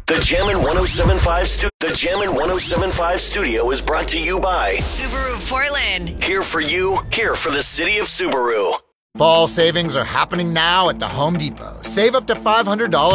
The Jammin' 1075 studio is brought to you by Subaru Portland. Here for you, here for the city of Subaru. Fall savings are happening now at the Home Depot. Save up to $500